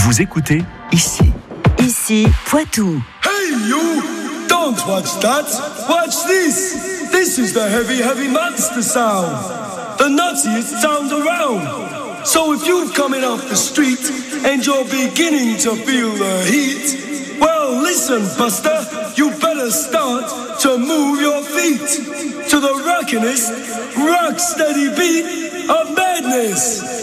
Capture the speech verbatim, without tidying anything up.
Vous écoutez ici. Ici, Poitou. Hey you! Don't watch that! Watch this! This is the heavy, heavy monster sound! The nuttiest sound around! So if you're coming off the street and you're beginning to feel the heat, well listen, Buster, you better start to move your feet to the rockinest, rock steady beat of madness!